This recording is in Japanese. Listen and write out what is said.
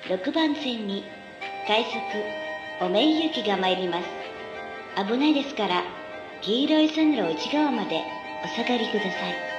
6番線に快速おめん行きが参ります。危ないですから黄色い線路内側までお下がりください。